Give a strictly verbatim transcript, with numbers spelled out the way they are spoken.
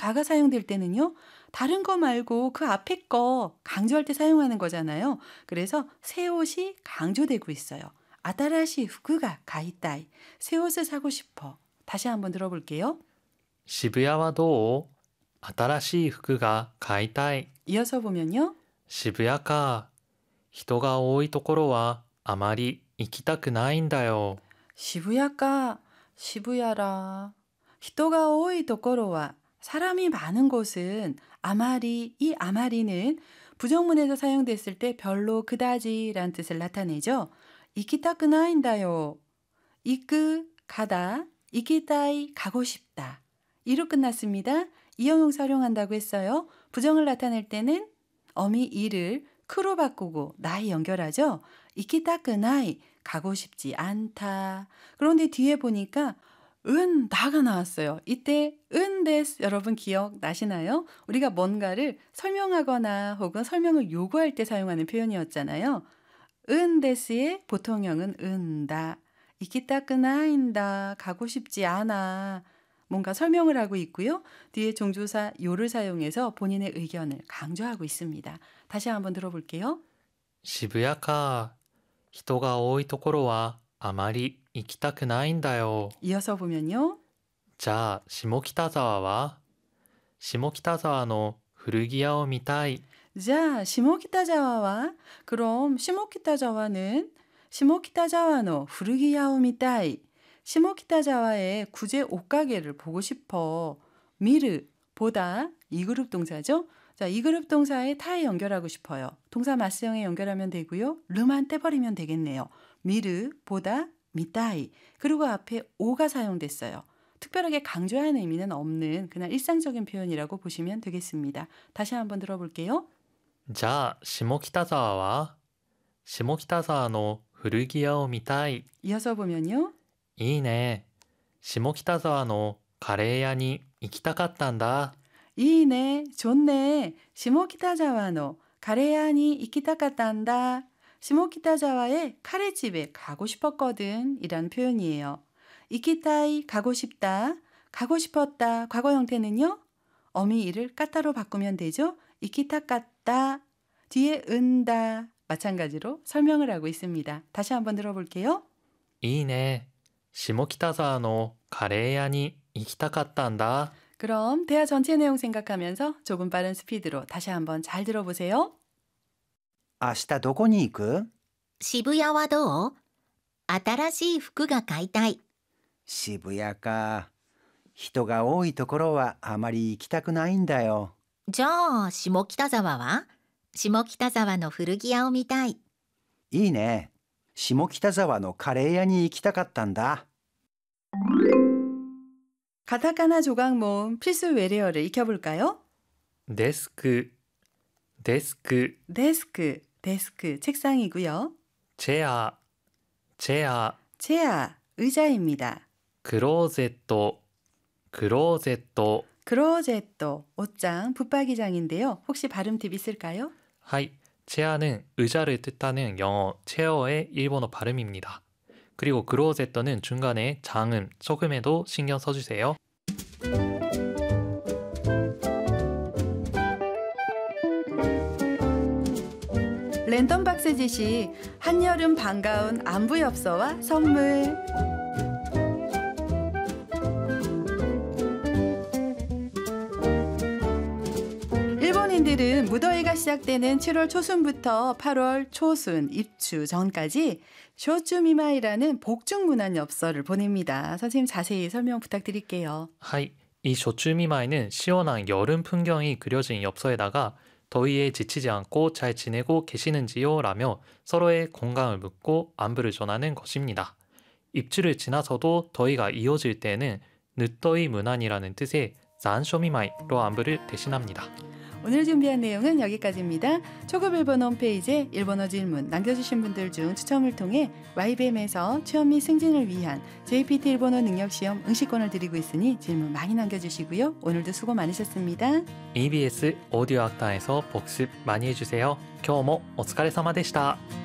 가가 사용될 때는요. 다른 거 말고 그 앞에 거 강조할 때 사용하는 거잖아요. 그래서 새 옷이 강조되고 있어요. 아따라시 후쿠가 가이타이. 새 옷을 사고 싶어. 다시 한번 들어볼게요. 渋谷はどう新しい服が買いたい。 이어서 보면요. 渋谷か。人が多いところはあまり行きたくないんだよ。 시부야가 시부야라. 히토가 오이 도코로와 사람이 많은 곳은 아마리, 이 아마리는 부정문에서 사용됐을 때 별로 그다지란 뜻을 나타내죠. 이키타쿠나인다요. 이끄 가다, 이키타이 가고 싶다. 이로 끝났습니다. 이형용사 활용한다고 했어요. 부정을 나타낼 때는 어미 이를 크로 바꾸고 나이 연결하죠. 이키타쿠나이 가고 싶지 않다. 그런데 뒤에 보니까 은 나가 나왔어요. 이때 은 데스 여러분 기억나시나요? 우리가 뭔가를 설명하거나 혹은 설명을 요구할 때 사용하는 표현이었잖아요. 은 데스의 보통형은 은다. 이키타쿠나인다. 가고 싶지 않아. 뭔가 설명을 하고 있고요. 뒤에 종조사 요를 사용해서 본인의 의견을 강조하고 있습니다. 다시 한번 들어볼게요. 渋谷か。人が多いところはあまり行きたくないんだよ。 이어서 보면요. じゃあ下北沢は下北沢の古着屋を見たい。 자, 시모키타자와와 그럼 시모키타자와는 시모키타자와의 후르기야오 미타이. 시모키타자와의 구제 옷가게를 보고 싶어. 미르, 보다 이 그룹 동사죠. 자, 이 그룹 동사에 타에 연결하고 싶어요. 동사 마스형에 연결하면 되고요. 르만 떼버리면 되겠네요. 미르, 보다, 미타이. 그리고 앞에 오가 사용됐어요. 특별하게 강조하는 의미는 없는 그냥 일상적인 표현이라고 보시면 되겠습니다. 다시 한번 들어볼게요. じゃあ下北沢は下北沢の古着屋を見たい。 이어서 보면요. いいね。下北沢のカレー屋に行きたかったんだ。 이네, 좋네. 시모키타자와의 가레야니 이키타카탄다. 시모키타자와의 카레집에 가고 싶었거든. 이란 표현이에요. 이키타이, 가고 싶다. 가고 싶었다. 과거 형태는요. 어미 이를 까따로 바꾸면 되죠. 이키타카따. 뒤에 은다. 마찬가지로 설명을 하고 있습니다. 다시 한번 들어볼게요. いいね。下北沢のカレー屋に行きたかったんだ。 그럼 대화 전체 내용 생각하면서 조금 빠른 스피드로 다시 한번 잘 들어보세요. 明日どこに行く？ 渋谷はどう？新しい服が買いたい。 渋谷か。人が多いところはあまり行きたくないんだよ。 じゃあ下北沢は？下北沢の古着屋を見たい。 いいね。下北沢のカレー屋に行きたかったんだ。 가타카나 조각 모음 필수 외래어를 익혀볼까요? デスク、デスク、 데스크, 데스크, 책상이고요. チェア、チェア、 체아, 의자입니다. クローゼット、クローゼット。 크로제또, 옷장, 붙박이장인데요. 혹시 발음 팁 있을까요? はい、チェア는 의자를 뜻하는 영어 체어의 일본어 발음입니다. 그리고 크로제트는 중간에 장음, 소금에도 신경 써주세요. 랜덤 박스 지시, 한여름 반가운 안부엽서와 선물. 일본인들은 무더위가 시작되는 칠월 초순부터 팔월 초순 입추 전까지 쇼츠미마이라는 복중문안 엽서를 보냅니다. 선생님 자세히 설명 부탁드릴게요. はい、이 쇼츠미마이는 시원한 여름 풍경이 그려진 엽서에다가 더위에 지치지 않고 잘 지내고 계시는지요? 라며 서로의 건강을 묻고 안부를 전하는 것입니다. 입추를 지나서도 더위가 이어질 때는 늦더위 문안이라는 뜻의 잔쇼미마이로 안부를 대신합니다. 오늘 준비한 내용은 여기까지입니다. 초급 일본어 홈페이지에 일본어 질문 남겨주신 분들 중 추첨을 통해 와이비엠에서 취업 및 승진을 위한 제이피티 일본어 능력시험 응시권을 드리고 있으니 질문 많이 남겨주시고요. 오늘도 수고 많으셨습니다. 이비에스 오디오 학당에서 복습 많이 해주세요. 今日もお疲れ様でした。